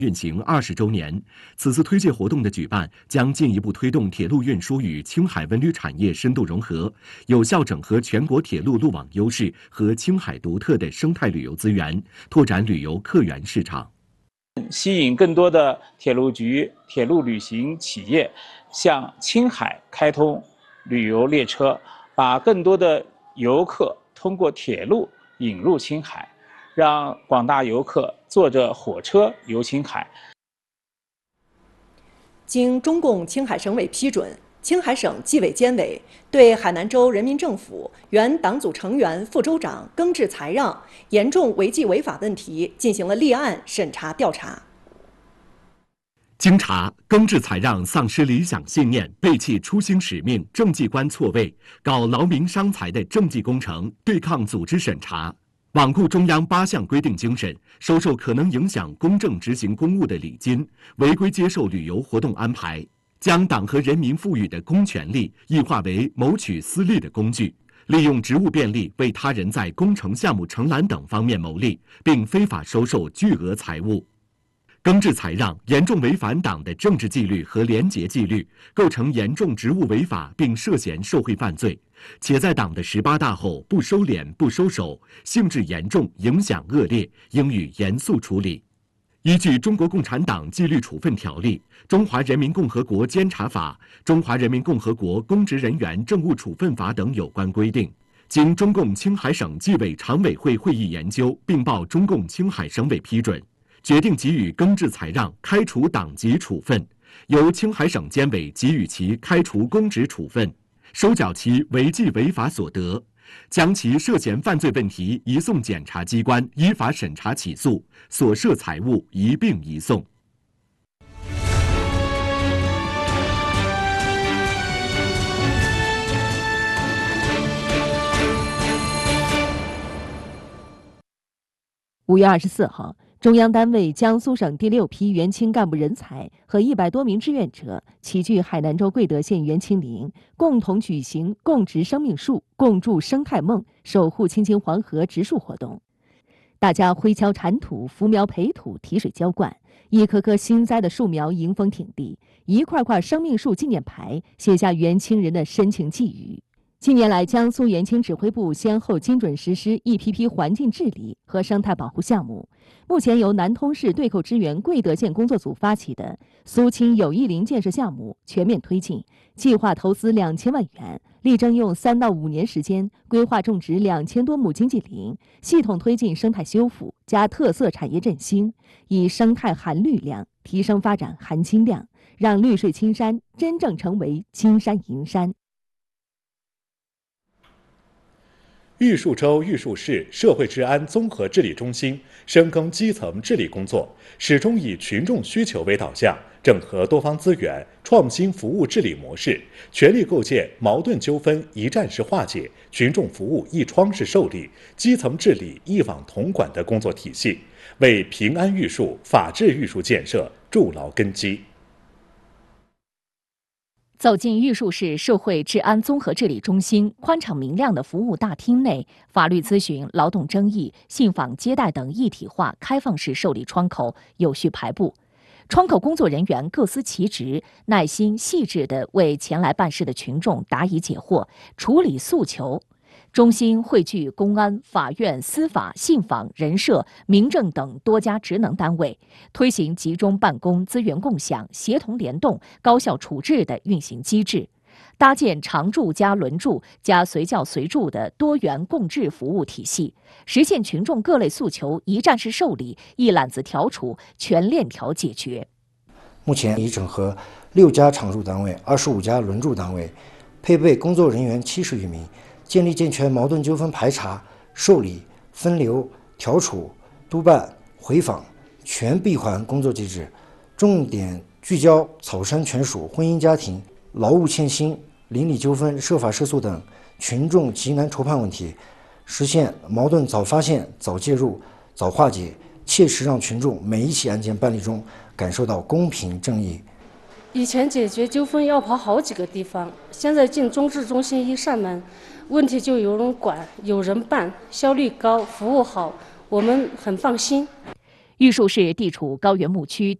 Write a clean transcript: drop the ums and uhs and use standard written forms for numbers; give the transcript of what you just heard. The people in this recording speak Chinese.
运行20周年，此次推介活动的举办将进一步推动铁路运输与青海文旅产业深度融合，有效整合全国铁路路网优势和青海独特的生态旅游资源，拓展旅游客源市场， 吸引更多的铁路局、铁路旅行企业向青海开通旅游列车，把更多的游客通过铁路引入青海，让广大游客坐着火车游青海。 经中共青海省委批准，青海省纪委监委对海南州人民政府原党组成员、副州长耿志才让严重违纪违法问题进行了立案审查调查。 经查，耿志才让丧失理想信念，背弃初心使命，政绩观错位，搞劳民伤财的政绩工程，对抗组织审查，罔顾中央8项规定精神，收受可能影响公正执行公务的礼金，违规接受旅游活动安排，将党和人民赋予的公权力异化为谋取私利的工具，利用职务便利为他人在工程项目承揽等方面牟利，并非法收受巨额财物。耿志才让严重违反党的政治纪律和廉洁纪律，构成严重职务违法，并涉嫌受贿犯罪，且在党的18大后不收敛不收手，性质严重，影响恶劣，应予严肃处理。依据《中国共产党纪律处分条例》、《中华人民共和国监察法》、《中华人民共和国公职人员政务处分法》等有关规定，经中共青海省纪委常委会会议研究，并报中共青海省委批准，决定给予耿志才让开除党籍处分，由青海省监委给予其开除公职处分，收缴其违纪违法所得，将其涉嫌犯罪问题移送检察机关依法审查起诉，所涉财物一并移送。 5月24号，中央单位江苏省第6批援青干部人才和100多名志愿者齐聚海南州贵德县援青陵，共同举行共植生命树、共筑生态梦、守护青青黄河植树活动。大家挥锹铲土、扶苗培土、提水浇灌，一棵棵新栽的树苗迎风挺立，一块块生命树纪念牌写下援青人的深情寄语。近年来，江苏援青指挥部先后精准实施一批批环境治理和生态保护项目。目前由南通市对口支援贵德县工作组发起的苏青友谊林建设项目全面推进，计划投资2000万元，力争用3到5年时间规划种植2000多亩经济林，系统推进生态修复，加特色产业振兴，以生态含绿量提升发展含金量，让绿水青山真正成为金山银山。 玉树州玉树市社会治安综合治理中心深耕基层治理工作，始终以群众需求为导向，整合多方资源，创新服务治理模式，全力构建矛盾纠纷一站式化解、群众服务一窗式受理、基层治理一网统管的工作体系，为平安玉树、法治玉树建设筑牢根基。 走进玉树市社会治安综合治理中心宽敞明亮的服务大厅内，法律咨询、劳动争议、信访接待等一体化开放式受理窗口有序排布，窗口工作人员各司其职，耐心细致地为前来办事的群众答疑解惑、处理诉求。中心汇聚公安、法院、司法、信访、人社、民政等多家职能单位，推行集中办公、资源共享、协同联动、高效处置的运行机制，搭建常驻加轮驻加随叫随驻的多元共治服务体系，实现群众各类诉求一站式受理、一揽子调处、全链条解决。 目前已整合6家常驻单位、25家轮驻单位，配备工作人员70余名。建立健全矛盾纠纷排查、受理、分流、调处、督办、回访全闭环工作机制，重点聚焦草山权属、婚姻家庭、劳务欠薪、邻里纠纷、涉法涉诉等群众急难筹判问题，实现矛盾早发现、早介入、早化解，切实让群众每一起案件办理中感受到公平正义。 以前解决纠纷要跑好几个地方，现在进中治中心一上门，问题就有人管、有人办，效率高，服务好，我们很放心。 玉树市地处高原牧区。